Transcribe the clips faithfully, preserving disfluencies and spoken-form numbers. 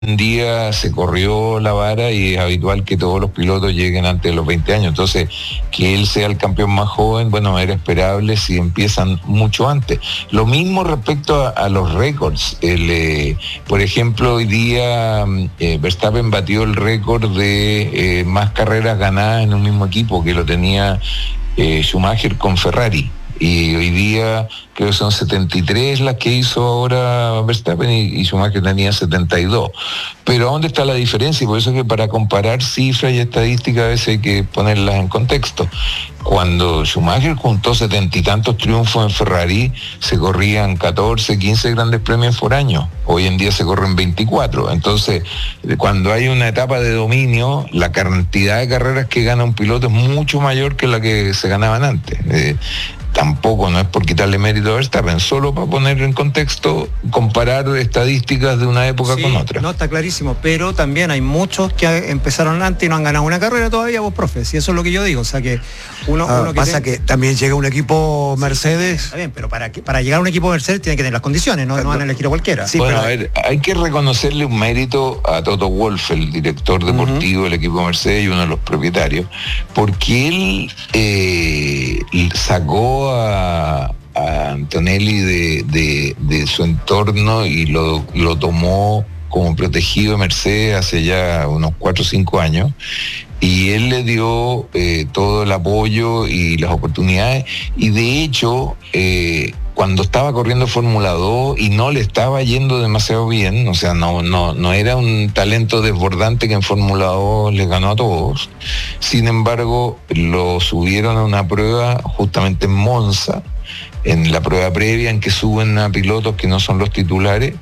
en día se corrió la vara y es habitual que todos los pilotos lleguen antes de los veinte años. Entonces, que él sea el campeón más joven, bueno, era esperable si empiezan mucho antes. Lo mismo respecto a, a los récords. El, eh, por ejemplo, hoy día eh, Verstappen batió el récord de eh, más carreras ganadas en un mismo equipo, que lo tenía eh, Schumacher con Ferrari. Y hoy día creo que son setenta y tres las que hizo ahora Verstappen y, y Schumacher tenía setenta y dos. Pero ¿dónde está la diferencia? Y por eso es que para comparar cifras y estadísticas a veces hay que ponerlas en contexto. Cuando Schumacher juntó setenta y tantos triunfos en Ferrari, se corrían catorce, quince grandes premios por año. Hoy en día se corren veinticuatro. Entonces, cuando hay una etapa de dominio, la cantidad de carreras que gana un piloto es mucho mayor que la que se ganaban antes. Eh, Tampoco, no es por quitarle mérito a Verstappen, solo para poner en contexto, comparar estadísticas de una época sí, con otra. No, está clarísimo, pero también hay muchos que empezaron antes y no han ganado una carrera todavía, vos, profe, si eso es lo que yo digo, o sea que uno... Ah, uno que pasa te... que también llega un equipo Mercedes... Sí, está bien, pero para, que, para llegar a un equipo Mercedes tiene que tener las condiciones, no, no van a elegir a cualquiera. Sí, bueno, pero... a ver, hay que reconocerle un mérito a Toto Wolff, el director deportivo uh-huh. del equipo Mercedes y uno de los propietarios, porque él eh, sacó a... a Antonelli de, de, de su entorno y lo, lo tomó como protegido de Mercedes hace ya unos cuatro o cinco años, y él le dio eh, todo el apoyo y las oportunidades, y de hecho eh, cuando estaba corriendo Fórmula dos y no le estaba yendo demasiado bien, o sea, no, no, no era un talento desbordante que en Fórmula dos les ganó a todos, sin embargo lo subieron a una prueba justamente en Monza, en la prueba previa en que suben a pilotos que no son los titulares,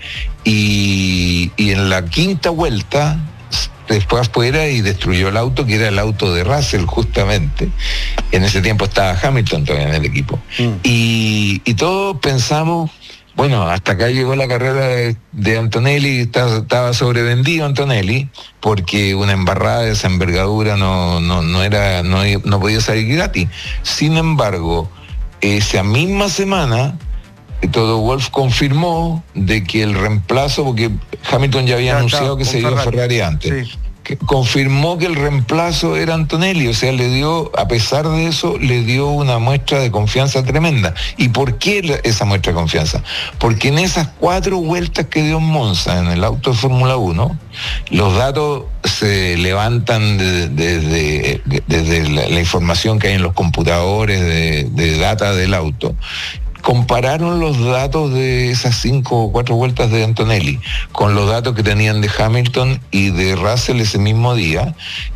y, y en la quinta vuelta después afuera y destruyó el auto, que era el auto de Russell justamente. En ese tiempo estaba Hamilton todavía en el equipo. Mm. Y, y todos pensamos, bueno, hasta acá llegó la carrera de, de Antonelli, estaba, estaba sobrevendido Antonelli, porque una embarrada de esa envergadura no, no, no, era, no, no podía salir gratis. Sin embargo, esa misma semana, Toto Wolff confirmó de que el reemplazo, porque Hamilton ya había ya anunciado que se iba a Ferrari antes, sí. que confirmó que el reemplazo era Antonelli, o sea, le dio, a pesar de eso, le dio una muestra de confianza tremenda. ¿Y por qué esa muestra de confianza? Porque en esas cuatro vueltas que dio Monza en el auto de Fórmula uno, los datos se levantan desde de, de, de, de la, la información que hay en los computadores de, de data del auto. Compararon los datos de esas cinco o cuatro vueltas de Antonelli con los datos que tenían de Hamilton y de Russell ese mismo día,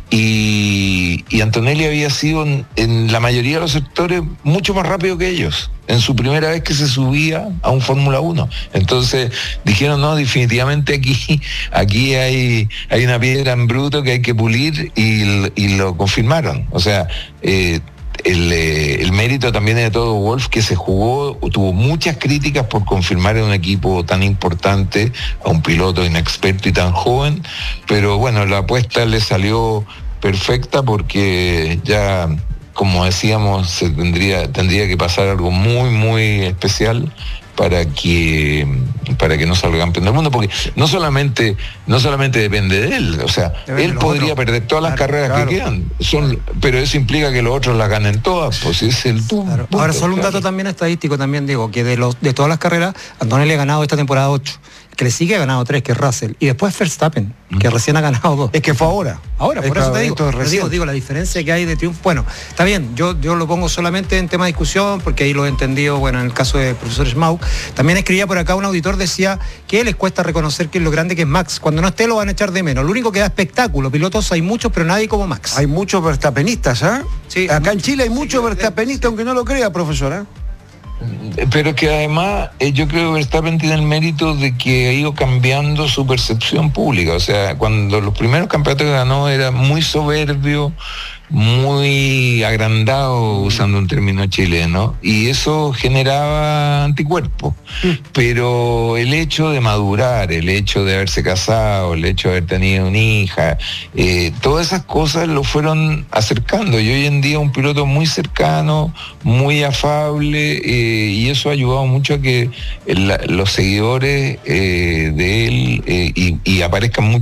y, y Antonelli había sido en, en la mayoría de los sectores mucho más rápido que ellos en su primera vez que se subía a un Fórmula uno. Entonces dijeron, no, definitivamente aquí, aquí hay, hay una piedra en bruto que hay que pulir, y, y lo confirmaron. O sea, eh, El, eh, el mérito también es de Toto Wolff, que se jugó, tuvo muchas críticas por confirmar en un equipo tan importante a un piloto inexperto y tan joven, pero bueno, la apuesta le salió perfecta, porque ya, como decíamos, se tendría, tendría que pasar algo muy, muy especial para que para que no salga campeón del mundo, porque no solamente no solamente depende de él, o sea, depende él podría otros. perder todas las claro, carreras claro. que quedan, son, pero eso implica que los otros las ganen todas, pues es el claro. punto. Ahora, solo un dato claro. también estadístico, también digo, que de los de todas las carreras, Antonelli ha ganado esta temporada ocho, que le sigue ha ganado tres, que es Russell, y después Verstappen, mm. que recién ha ganado dos. Es que fue ahora. Ahora, por es eso te digo, te digo, digo, la diferencia que hay de triunfo. Bueno, está bien, yo, yo lo pongo solamente en tema de discusión, porque ahí lo he entendido, bueno, en el caso del profesor Schmauk. También escribía por acá un auditor, decía que les cuesta reconocer que es lo grande que es Max. Cuando no esté lo van a echar de menos. Lo único que da espectáculo, pilotos hay muchos, pero nadie como Max. Hay muchos verstappenistas, ¿ah? ¿eh? Sí, acá en Chile hay muchos sí, verstappenistas, aunque no lo crea, profesora. ¿eh? Pero que además eh, yo creo que Verstappen tiene el mérito de que ha ido cambiando su percepción pública. O sea, cuando los primeros campeonatos que ganó era muy soberbio, muy agrandado, usando un término chileno, y eso generaba anticuerpos. Mm. Pero el hecho de madurar, el hecho de haberse casado, el hecho de haber tenido una hija, eh, todas esas cosas lo fueron acercando. Y hoy en día un piloto muy cercano, muy afable, eh, y eso ha ayudado mucho a que la, los seguidores eh, de él eh, y, y aparezcan mucho